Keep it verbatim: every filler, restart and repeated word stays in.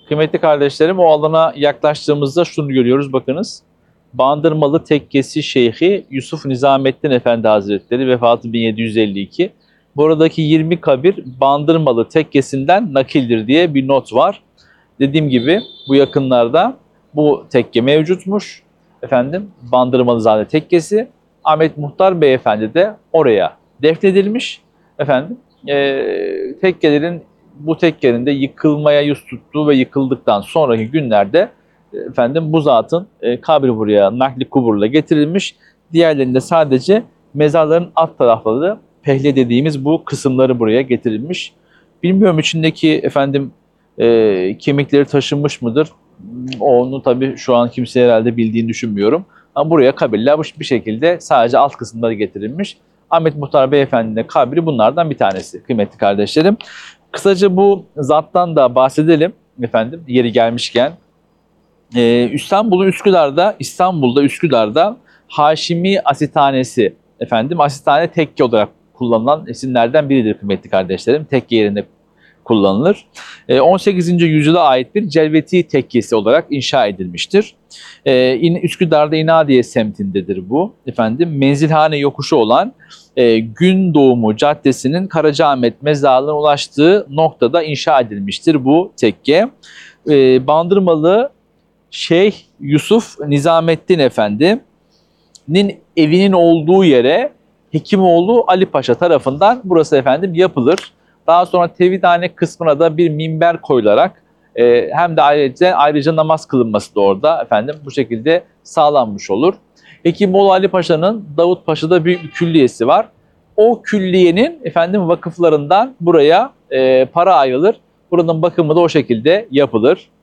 Kıymetli kardeşlerim, o alana yaklaştığımızda şunu görüyoruz, bakınız. Bandırmalı Tekkesi Şeyhi Yusuf Nizamettin Efendi Hazretleri, vefatı bin yedi yüz elli iki. Buradaki yirmi kabir Bandırmalı Tekkesi'nden nakildir diye bir not var. Dediğim gibi bu yakınlarda bu tekke mevcutmuş. Efendim, Bandırmalızade Tekkesi. Ahmet Muhtar Beyefendi de oraya defnedilmiş. Efendim, e, tekkelerin bu tekkenin de yıkılmaya yüz tuttuğu ve yıkıldıktan sonraki günlerde efendim bu zatın e, kabri buraya nakli kuburla getirilmiş. Diğerlerinde sadece mezarların alt tarafları, pehle dediğimiz bu kısımları buraya getirilmiş. Bilmiyorum içindeki efendim e, kemikleri taşınmış mıdır? Onu tabii şu an kimse herhalde bildiğini düşünmüyorum. Ama buraya kabirler bir şekilde sadece alt kısımları getirilmiş. Ahmet Muhtar Beyefendi'nin kabri bunlardan bir tanesi kıymetli kardeşlerim. Kısaca bu zattan da bahsedelim efendim yeri gelmişken. Ee, İstanbul'un Üsküdar'da, İstanbul'da Üsküdar'da Haşimi Asithanesi efendim, asithane tekke olarak kullanılan isimlerden biridir kıymetli kardeşlerim. Tekke yerinde kullanılır. Ee, on sekizinci yüzyıla ait bir Celveti tekkesi olarak inşa edilmiştir. Ee, Üsküdar'da İnadiye semtindedir bu. Efendim Menzilhane yokuşu olan e, Gün Doğumu Caddesi'nin Karacaahmet mezarlığına ulaştığı noktada inşa edilmiştir bu tekke. Ee, Bandırmalı Şeyh Yusuf Nizamettin Efendi'nin evinin olduğu yere Hekimoğlu Ali Paşa tarafından burası efendim yapılır. Daha sonra tevhidhane kısmına da bir minber koyularak e, hem de ayrıca, ayrıca namaz kılınması da orada efendim bu şekilde sağlanmış olur. Hekimoğlu Ali Paşa'nın Davut Paşa'da büyük bir külliyesi var. O külliyenin efendim vakıflarından buraya e, para ayrılır. Buranın bakımı da o şekilde yapılır.